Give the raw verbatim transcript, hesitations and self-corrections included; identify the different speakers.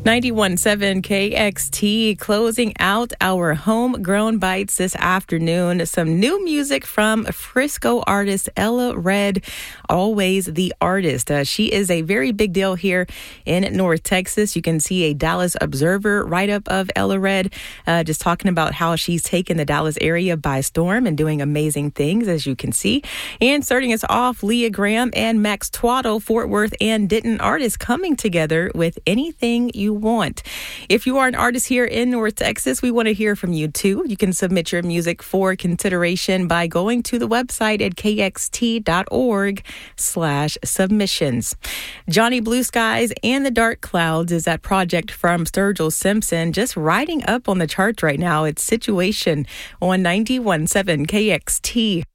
Speaker 1: ninety-one point seven K X T closing out our homegrown bites this afternoon. Some new music from Frisco artist Ella Red, always the artist. Uh, she is a very big deal here in North Texas. You can see a Dallas Observer write-up of Ella Red, uh, just talking about how she's taken the Dallas area by storm and doing amazing things, as you can see. And starting us off, Leah Graham and Max Twaddle, Fort Worth and Denton artists coming together with Anything You Want. If you are an artist here in North Texas, we want to hear from you too. You can submit your music for consideration by going to the website at kxt.org slash submissions. Johnny Blue Skies and the Dark Clouds is that project from Sturgill Simpson, just riding up on the charts right now. It's Situation on ninety-one point seven K X T.